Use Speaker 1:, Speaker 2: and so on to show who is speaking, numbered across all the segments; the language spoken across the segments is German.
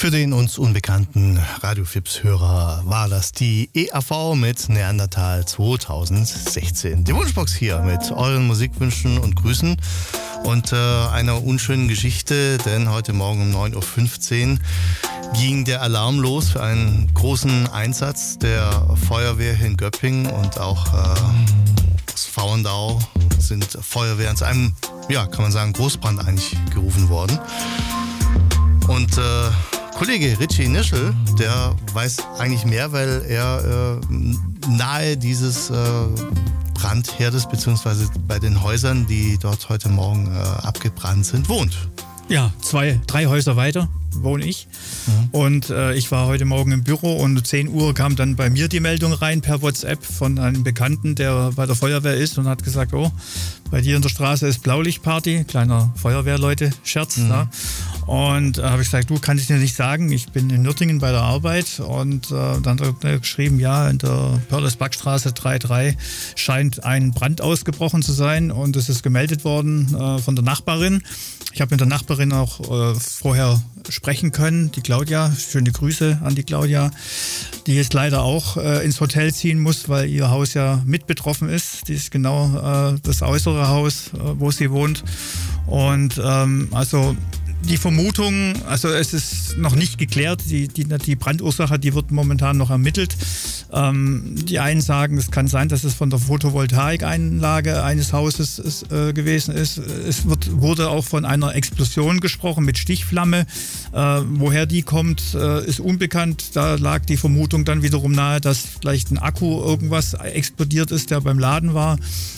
Speaker 1: Für den uns unbekannten Radio-Fips-Hörer war das die EAV mit Neandertal 2016. Die Wunschbox hier mit euren Musikwünschen und Grüßen und einer unschönen Geschichte, denn heute Morgen um 9.15 Uhr ging der Alarm los für einen großen Einsatz der Feuerwehr hier in Göppingen und auch aus Vauendau sind Feuerwehren zu einem, ja, kann man sagen, Großbrand eigentlich gerufen worden. Und Kollege Richie Nischel, der weiß eigentlich mehr, weil er nahe dieses Brandherdes beziehungsweise bei den Häusern, die dort heute Morgen abgebrannt sind, wohnt.
Speaker 2: Ja, 3 Häuser weiter wohne ich. Und ich war heute Morgen im Büro und um 10 Uhr kam dann bei mir die Meldung rein per WhatsApp von einem Bekannten, der bei der Feuerwehr ist und hat gesagt, oh, bei dir in der Straße ist Blaulichtparty, kleiner Feuerwehrleute-Scherz. Ne? Und habe ich gesagt, du, kann ich dir nicht sagen, ich bin in Nürtingen bei der Arbeit und dann hat er geschrieben, ja, in der Pörles-Backstraße 3.3 scheint ein Brand ausgebrochen zu sein und es ist gemeldet worden von der Nachbarin. Ich habe mit der Nachbarin auch vorher sprechen können, die Claudia, schöne Grüße an die Claudia, die jetzt leider auch ins Hotel ziehen muss, weil ihr Haus ja mit betroffen ist. Die ist genau das äußere Haus, wo sie wohnt. Und also die Vermutung, also es ist noch nicht geklärt, die Brandursache, die wird momentan noch ermittelt. Die einen sagen, es kann sein, dass es von der Photovoltaikanlage eines Hauses gewesen ist. Es wurde auch von einer Explosion gesprochen mit Stichflamme. Woher die kommt, ist unbekannt. Da lag die Vermutung dann wiederum nahe, dass vielleicht ein Akku irgendwas explodiert ist, der beim Laden war.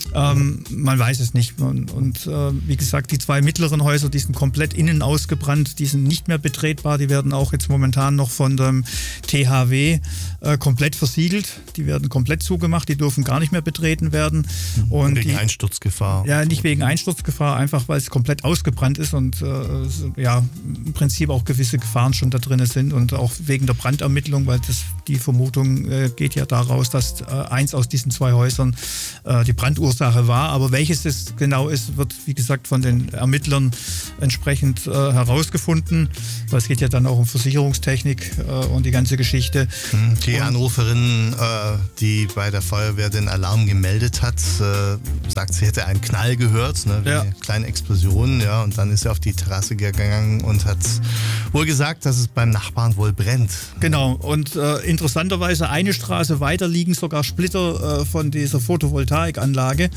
Speaker 2: Man weiß es nicht. Und wie gesagt, die 2 mittleren Häuser, die sind komplett innen ausgebrannt, die sind nicht mehr betretbar. Die werden auch jetzt momentan noch von dem THW komplett versiegelt. Die werden komplett zugemacht, die dürfen gar nicht mehr betreten werden. Und
Speaker 1: wegen Einsturzgefahr? Ja,
Speaker 2: nicht wegen Einsturzgefahr, einfach weil es komplett ausgebrannt ist und ja, im Prinzip auch gewisse Gefahren schon da drin sind und auch wegen der Brandermittlung, weil die Vermutung geht ja daraus, dass eins aus diesen 2 Häusern die Brandursache war. Aber welches es genau ist, wird, wie gesagt, von den Ermittlern entsprechend herausgefunden, weil es geht ja dann auch um Versicherungstechnik und die ganze Geschichte.
Speaker 1: Die Anruferin, die bei der Feuerwehr den Alarm gemeldet hat, sagt, sie hätte einen Knall gehört, ne, wie eine kleine Explosion, ja, und dann ist sie auf die Terrasse gegangen und hat wohl gesagt, dass es beim Nachbarn wohl brennt.
Speaker 2: Genau, und interessanterweise eine Straße weiter liegen sogar Splitter von dieser Photovoltaikanlage.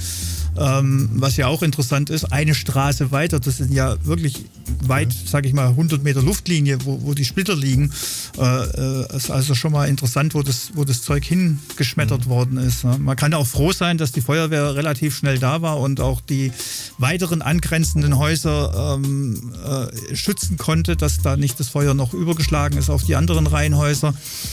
Speaker 2: Was ja auch interessant ist, eine Straße weiter, das sind ja wirklich weit, sage ich mal, 100 Meter Luftlinie, wo die Splitter liegen. Ist also schon mal interessant, wo das Zeug hingeschmettert worden ist. Man kann auch froh sein, dass die Feuerwehr relativ schnell da war und auch die weiteren angrenzenden Häuser schützen konnte, dass da nicht das Feuer noch übergeschlagen ist auf die anderen Reihenhäuser.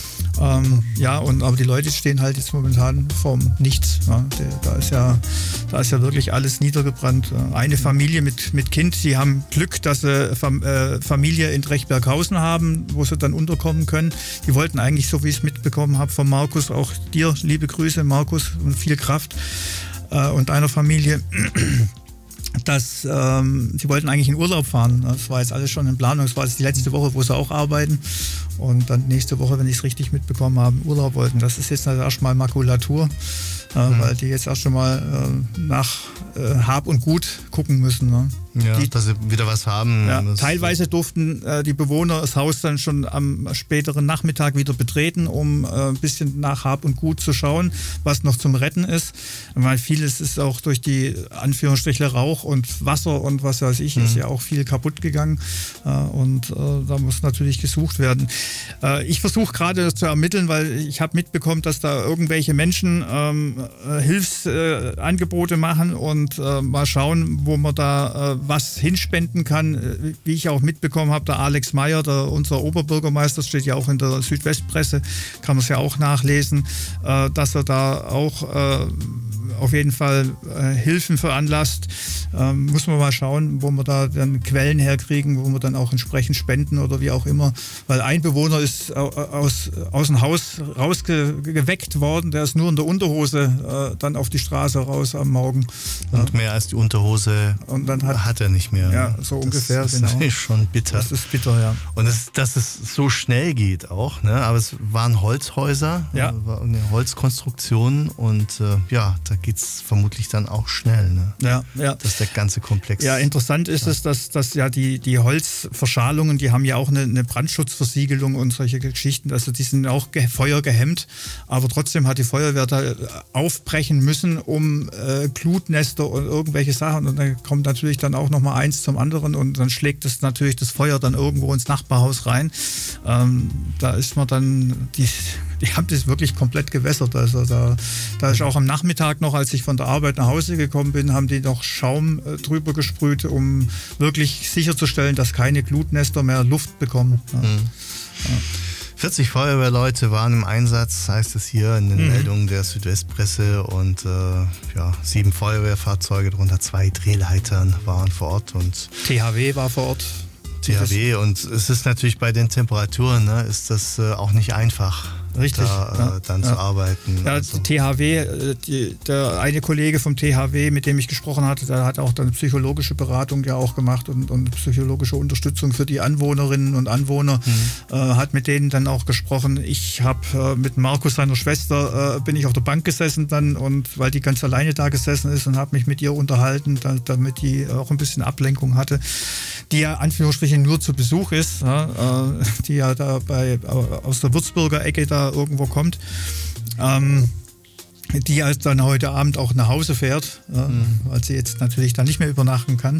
Speaker 2: Aber die Leute stehen halt jetzt momentan vorm Nichts. Ja. Da ist ja wirklich alles niedergebrannt. Eine Familie mit Kind, die haben Glück, dass sie Familie in Drechberghausen haben, wo sie dann unterkommen können. Die wollten eigentlich, so wie ich es mitbekommen habe von Markus, auch dir liebe Grüße, Markus, und viel Kraft und deiner Familie. Dass sie wollten eigentlich in Urlaub fahren. Das war jetzt alles schon in Planung. Das war jetzt die letzte Woche, wo sie auch arbeiten. Und dann nächste Woche, wenn ich es richtig mitbekommen habe, Urlaub wollten. Das ist jetzt erstmal Makulatur, weil die jetzt erst einmal nach Hab und Gut gucken müssen. Ne?
Speaker 1: Ja, dass sie wieder was haben.
Speaker 2: Ja, teilweise durften die Bewohner das Haus dann schon am späteren Nachmittag wieder betreten, um ein bisschen nach Hab und Gut zu schauen, was noch zum Retten ist. Weil vieles ist auch durch die Anführungsstriche Rauch und Wasser und was weiß ich, ist ja auch viel kaputt gegangen. Und da muss natürlich gesucht werden. Ich versuche gerade zu ermitteln, weil ich habe mitbekommen, dass da irgendwelche Menschen Hilfsangebote machen und mal schauen, wo man da was hinspenden kann. Wie ich auch mitbekommen habe, der Alex Meyer, unser Oberbürgermeister, steht ja auch in der Südwestpresse, kann man es ja auch nachlesen, dass er da auch auf jeden Fall Hilfen veranlasst. Muss man mal schauen, wo wir da dann Quellen herkriegen, wo wir dann auch entsprechend spenden oder wie auch immer. Weil ein Bewohner ist aus dem Haus rausgeweckt worden, der ist nur in der Unterhose dann auf die Straße raus am Morgen.
Speaker 1: Und mehr als die Unterhose
Speaker 2: und dann hat
Speaker 1: er nicht mehr.
Speaker 2: Ja, so ungefähr,
Speaker 1: das
Speaker 2: genau.
Speaker 1: ist schon bitter.
Speaker 2: Das ist bitter, ja.
Speaker 1: Und dass es so schnell geht auch, ne? Aber es waren Holzhäuser, war eine Holzkonstruktion und da geht es vermutlich dann auch schnell. Ne?
Speaker 2: Ja.
Speaker 1: Das ist der ganze Komplex.
Speaker 2: Ja, interessant ist es, dass ja die Holzverschalungen, die haben ja auch eine Brandschutzversiegelung und solche Geschichten, also die sind auch feuergehemmt, aber trotzdem hat die Feuerwehr da aufbrechen müssen, um Glutnester und irgendwelche Sachen, und dann kommt natürlich dann auch nochmal eins zum anderen und dann schlägt das natürlich das Feuer dann irgendwo ins Nachbarhaus rein. Da ist man dann, die haben das wirklich komplett gewässert. Also da ist auch am Nachmittag noch, als ich von der Arbeit nach Hause gekommen bin, haben die noch Schaum drüber gesprüht, um wirklich sicherzustellen, dass keine Glutnester mehr Luft bekommen. Ja.
Speaker 1: Mhm. Ja. 40 Feuerwehrleute waren im Einsatz, heißt es hier in den Meldungen der Südwestpresse, und 7 Feuerwehrfahrzeuge, darunter 2 Drehleitern waren vor Ort. Und
Speaker 2: THW war vor Ort.
Speaker 1: THW, und es ist natürlich bei den Temperaturen, ne, ist das auch nicht einfach.
Speaker 2: Richtig,
Speaker 1: dann zu arbeiten.
Speaker 2: Ja, also. THW, der eine Kollege vom THW, mit dem ich gesprochen hatte, der hat auch dann psychologische Beratung ja auch gemacht und psychologische Unterstützung für die Anwohnerinnen und Anwohner, hat mit denen dann auch gesprochen. Ich habe mit Markus, seiner Schwester, bin ich auf der Bank gesessen dann, und weil die ganz alleine da gesessen ist, und habe mich mit ihr unterhalten, damit die auch ein bisschen Ablenkung hatte, die ja Anführungsstrichen nur zu Besuch ist, die ja da aus der Würzburger Ecke da irgendwo kommt, die als dann heute Abend auch nach Hause fährt, weil sie jetzt natürlich dann nicht mehr übernachten kann,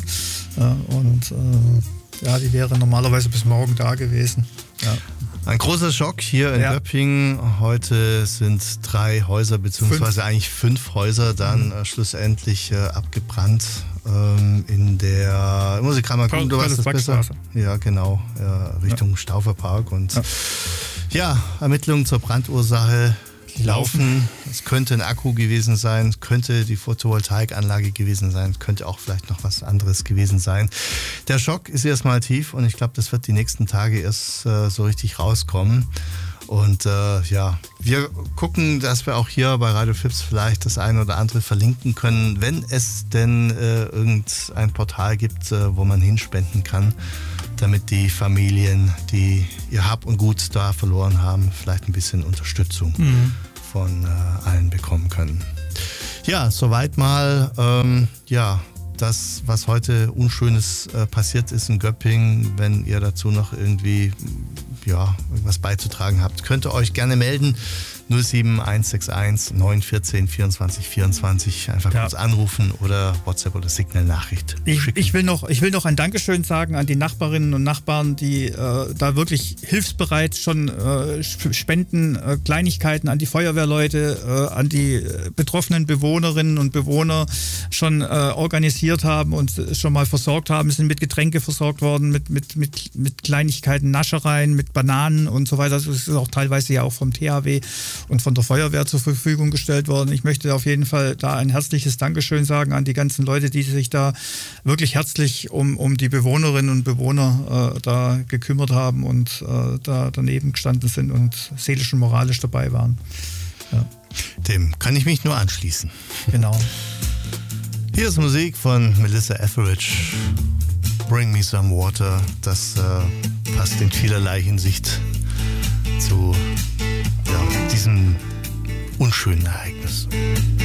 Speaker 2: die wäre normalerweise bis morgen da gewesen. Ja.
Speaker 1: Ein großer Schock hier in Göppingen. Heute sind 3 Häuser, beziehungsweise eigentlich 5 Häuser dann schlussendlich abgebrannt. In der, muss ich gerade mal gucken, du weißt das besser. Ja, genau, Richtung Stauferpark. Und Ermittlungen zur Brandursache laufen. Es könnte ein Akku gewesen sein, es könnte die Photovoltaikanlage gewesen sein, es könnte auch vielleicht noch was anderes gewesen sein. Der Schock ist erstmal tief, und ich glaube, das wird die nächsten Tage erst so richtig rauskommen. Und wir gucken, dass wir auch hier bei Radio Fips vielleicht das eine oder andere verlinken können, wenn es denn irgendein Portal gibt, wo man hinspenden kann, damit die Familien, die ihr Hab und Gut da verloren haben, vielleicht ein bisschen Unterstützung von allen bekommen können. Ja, soweit mal das, was heute Unschönes passiert ist in Göppingen. Wenn ihr dazu noch irgendwie irgendwas beizutragen habt, könnt ihr euch gerne melden. 07161 914 24 24. Einfach kurz anrufen oder WhatsApp oder Signal-Nachricht schicken. Ich will noch ein Dankeschön sagen an die Nachbarinnen und Nachbarn, die da wirklich hilfsbereit schon spenden, Kleinigkeiten an die Feuerwehrleute, an die betroffenen Bewohnerinnen und Bewohner schon organisiert haben und schon mal versorgt haben, sind mit Getränke versorgt worden, mit Kleinigkeiten, Naschereien, mit Bananen und so weiter. Das ist auch teilweise ja auch vom THW und von der Feuerwehr zur Verfügung gestellt worden. Ich möchte auf jeden Fall da ein herzliches Dankeschön sagen an die ganzen Leute, die sich da wirklich herzlich um die Bewohnerinnen und Bewohner da gekümmert haben und da daneben gestanden sind und seelisch und moralisch dabei waren. Ja. Dem kann ich mich nur anschließen.
Speaker 2: Genau.
Speaker 1: Hier ist Musik von Melissa Etheridge. Bring Me Some Water. Das passt in vielerlei Hinsicht zu diesem unschönen Ereignis.